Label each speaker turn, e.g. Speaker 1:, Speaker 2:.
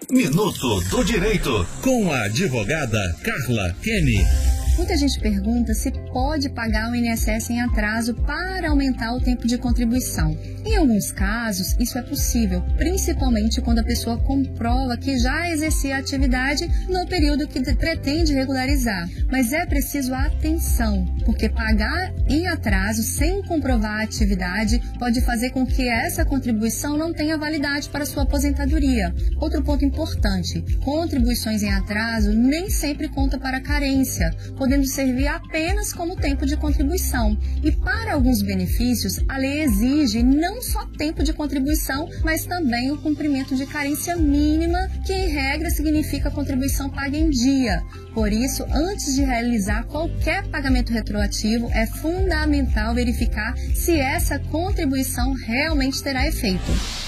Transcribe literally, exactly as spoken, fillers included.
Speaker 1: Minuto do Direito, com a advogada Carla Kenny.
Speaker 2: Muita gente pergunta se pode pagar o I N S S em atraso para aumentar o tempo de contribuição. Em alguns casos, isso é possível, principalmente quando a pessoa comprova que já exercia a atividade no período que pretende regularizar. Mas é preciso atenção, porque pagar em atraso sem comprovar a atividade pode fazer com que essa contribuição não tenha validade para sua aposentadoria. Outro ponto importante, contribuições em atraso nem sempre conta para carência, podendo servir apenas como tempo de contribuição. E para alguns benefícios, a lei exige não só tempo de contribuição, mas também o cumprimento de carência mínima, que em regra significa contribuição paga em dia. Por isso, antes de realizar qualquer pagamento retroativo, é fundamental verificar se essa contribuição realmente terá efeito.